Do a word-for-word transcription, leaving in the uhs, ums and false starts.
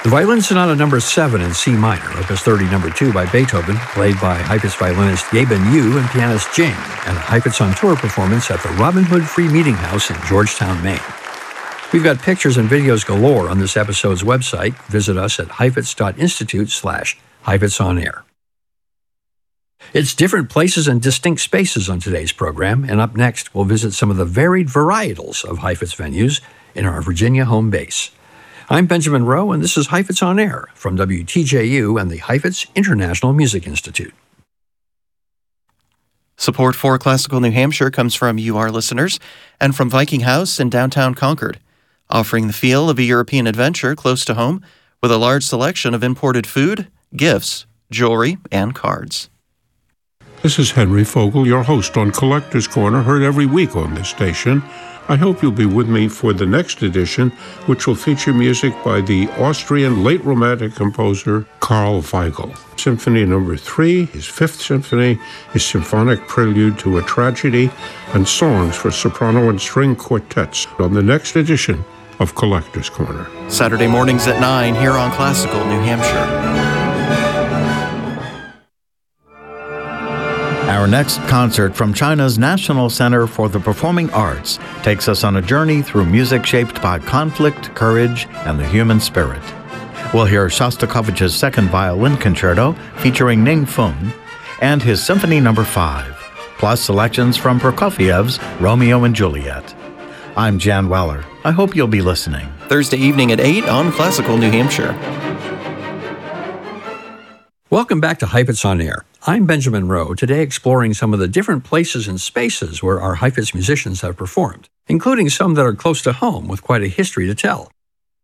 The Violin Sonata number seven in C minor, Opus thirty number two by Beethoven, played by Heifetz violinist Yeben Yu and pianist Jing, and a Heifetz on Tour performance at the Robin Hood Free Meeting House in Georgetown, Maine. We've got pictures and videos galore on this episode's website. Visit us at heifetz.institute slash Heifetz on Air. It's different places and distinct spaces on today's program, and up next, we'll visit some of the varied varietals of Heifetz venues in our Virginia home base. I'm Benjamin Rowe, and this is Heifetz on Air from W T J U and the Heifetz International Music Institute. Support for Classical New Hampshire comes from you, our listeners, and from Viking House in downtown Concord, offering the feel of a European adventure close to home with a large selection of imported food, gifts, jewelry, and cards. This is Henry Fogel, your host on Collector's Corner, heard every week on this station. I hope you'll be with me for the next edition, which will feature music by the Austrian late Romantic composer Karl Weigel. Symphony number three, his fifth symphony, his symphonic prelude to a tragedy, and songs for soprano and string quartets on the next edition of Collector's Corner. Saturday mornings at nine here on Classical New Hampshire. Our next concert from China's National Center for the Performing Arts takes us on a journey through music shaped by conflict, courage, and the human spirit. We'll hear Shostakovich's Second Violin Concerto featuring Ning Fung and his Symphony Number five, plus selections from Prokofiev's Romeo and Juliet. I'm Jan Weller. I hope you'll be listening. Thursday evening at eight on Classical New Hampshire. Welcome back to Heifetz on Air. I'm Benjamin Rowe, today exploring some of the different places and spaces where our Heifetz musicians have performed, including some that are close to home with quite a history to tell.